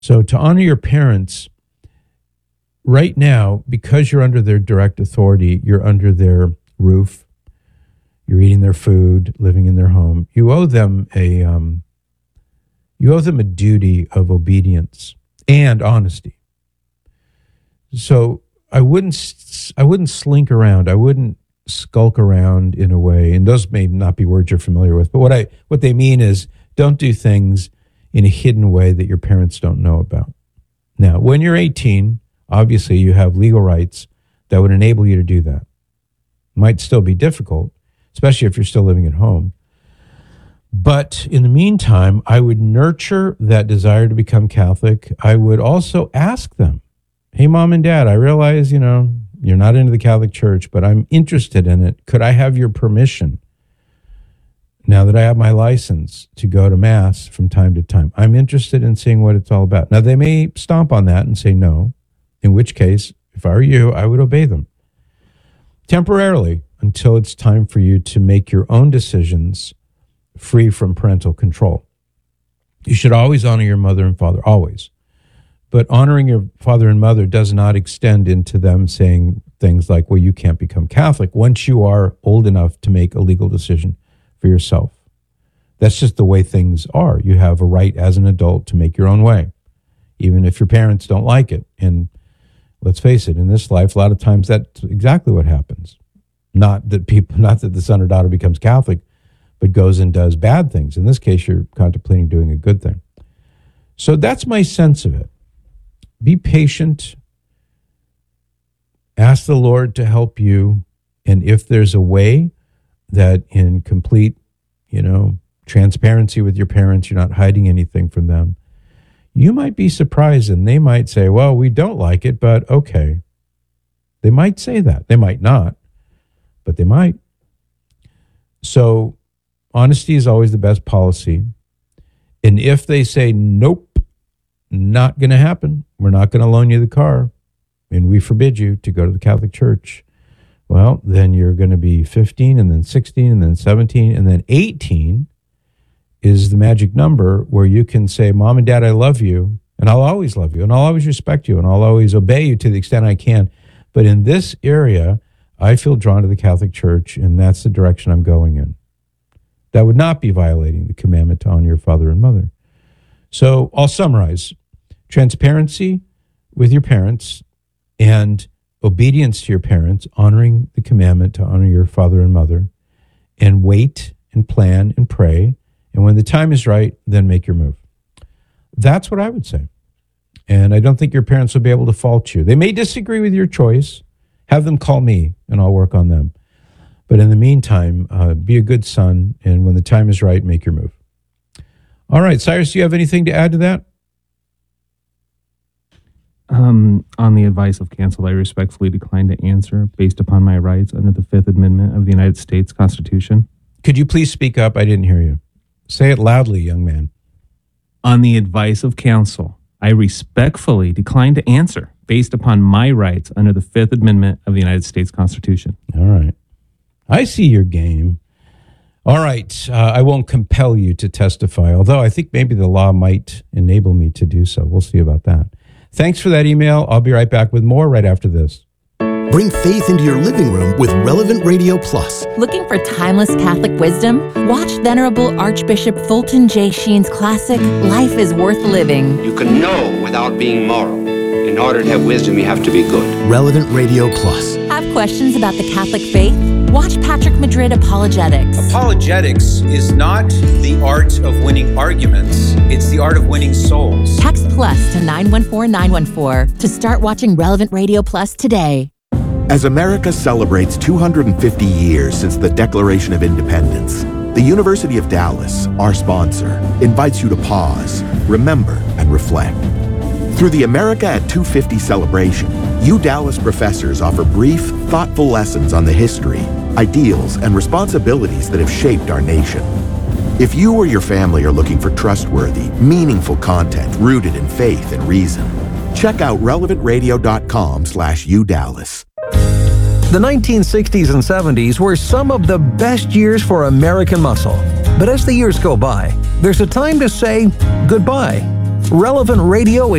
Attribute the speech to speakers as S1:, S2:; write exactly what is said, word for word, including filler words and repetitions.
S1: So to honor your parents, right now, because you're under their direct authority, you're under their roof, you're eating their food, living in their home, you owe them a um, you owe them a duty of obedience and honesty. So I wouldn't I wouldn't slink around. I wouldn't skulk around in a way, and those may not be words you're familiar with, but what I what they mean is don't do things in a hidden way that your parents don't know about. Now, when you're eighteen, obviously you have legal rights that would enable you to do that. Might still be difficult, especially if you're still living at home. But in the meantime, I would nurture that desire to become Catholic. I would also ask them, hey, Mom and Dad, I realize, you know, you're not into the Catholic Church, but I'm interested in it. Could I have your permission now that I have my license to go to Mass from time to time? I'm interested in seeing what it's all about. Now, they may stomp on that and say no, in which case, if I were you, I would obey them temporarily until it's time for you to make your own decisions free from parental control. You should always honor your mother and father, always. But honoring your father and mother does not extend into them saying things like, well, you can't become Catholic once you are old enough to make a legal decision for yourself. That's just the way things are. You have a right as an adult to make your own way, even if your parents don't like it. And let's face it, in this life, a lot of times that's exactly what happens. Not that people, not that the son or daughter becomes Catholic, but goes and does bad things. In this case, you're contemplating doing a good thing. So that's my sense of it. Be patient. Ask the Lord to help you. And if there's a way that in complete, you know, transparency with your parents, you're not hiding anything from them, you might be surprised and they might say, well, we don't like it, but okay. They might say that. They might not, but they might. So honesty is always the best policy. And if they say, nope, not going to happen, we're not going to loan you the car, and we forbid you to go to the Catholic Church, well, then you're going to be fifteen and then sixteen and then seventeen and then eighteen is the magic number where you can say, Mom and Dad, I love you, and I'll always love you, and I'll always respect you, and I'll always obey you to the extent I can. But in this area, I feel drawn to the Catholic Church, and that's the direction I'm going in. That would not be violating the commandment to honor your father and mother. So I'll summarize. Transparency with your parents and obedience to your parents, honoring the commandment to honor your father and mother, and wait and plan and pray. And when the time is right, then make your move. That's what I would say. And I don't think your parents will be able to fault you. They may disagree with your choice. Have them call me and I'll work on them. But in the meantime, uh, be a good son. And when the time is right, make your move. All right, Cyrus, do you have anything to add to that?
S2: Um, on the advice of counsel, I respectfully decline to answer based upon my rights under the Fifth Amendment of the United States Constitution.
S1: Could you please speak up? I didn't hear you. Say it loudly, young man.
S2: On the advice of counsel, I respectfully decline to answer based upon my rights under the Fifth Amendment of the United States Constitution.
S1: All right. I see your game. All right. Uh, I won't compel you to testify, although I think maybe the law might enable me to do so. We'll see about that. Thanks for that email. I'll be right back with more right after this.
S3: Bring faith into your living room with Relevant Radio Plus.
S4: Looking for timeless Catholic wisdom? Watch Venerable Archbishop Fulton J. Sheen's classic, Life is Worth Living.
S5: You can know without being moral. In order to have wisdom, you have to be good.
S3: Relevant Radio Plus.
S4: Have questions about the Catholic faith? Watch Patrick Madrid Apologetics.
S6: Apologetics is not the art of winning arguments. It's the art of winning souls.
S4: Text plus to nine one four nine one four to start watching Relevant Radio Plus today.
S3: As America celebrates two hundred fifty years since the Declaration of Independence, the University of Dallas, our sponsor, invites you to pause, remember, and reflect. Through the America at two fifty celebration, U Dallas professors offer brief, thoughtful lessons on the history, ideals, and responsibilities that have shaped our nation. If you or your family are looking for trustworthy, meaningful content rooted in faith and reason, check out relevant radio dot com slash U Dallas.
S7: The nineteen sixties and seventies were some of the best years for American muscle. But as the years go by, there's a time to say goodbye. Relevant Radio